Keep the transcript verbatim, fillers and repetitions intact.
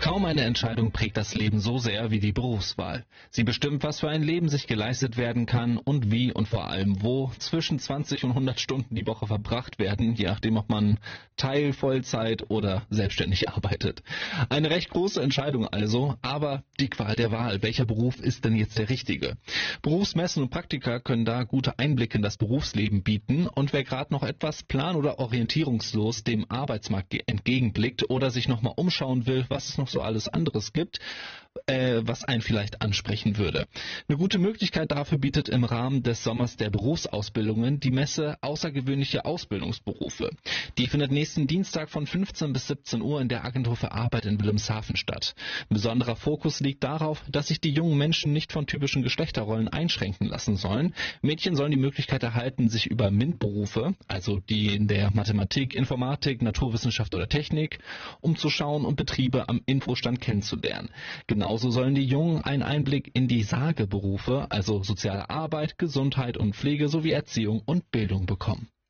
Kaum eine Entscheidung prägt das Leben so sehr wie die Berufswahl. Sie bestimmt, was für ein Leben sich geleistet werden kann und wie und vor allem wo zwischen zwanzig und hundert Stunden die Woche verbracht werden, je nachdem, ob man Teil, Vollzeit oder selbstständig arbeitet. Eine recht große Entscheidung also, aber die Qual der Wahl. Welcher Beruf ist denn jetzt der richtige? Berufsmessen und Praktika können da gute Einblicke in das Berufsleben bieten, und wer gerade noch etwas plan- oder orientierungslos dem Arbeitsmarkt entgegenblickt oder sich nochmal umschauen will, was es noch so alles anderes gibt, äh, was einen vielleicht ansprechen würde. Eine gute Möglichkeit dafür bietet im Rahmen des Sommers der Berufsausbildungen die Messe Außergewöhnliche Ausbildungsberufe. Die findet nächsten Dienstag von fünfzehn bis siebzehn Uhr in der Agentur für Arbeit in Wilhelmshaven statt. Ein besonderer Fokus liegt darauf, dass sich die jungen Menschen nicht von typischen Geschlechterrollen einschränken lassen sollen. Mädchen sollen die Möglichkeit erhalten, sich über MINT-Berufe, also die in der Mathematik, Informatik, Naturwissenschaft oder Technik, umzuschauen und Betriebe am Infostand kennenzulernen. Genauso sollen die Jungen einen Einblick in die Sageberufe, also soziale Arbeit, Gesundheit und Pflege sowie Erziehung und Bildung bekommen.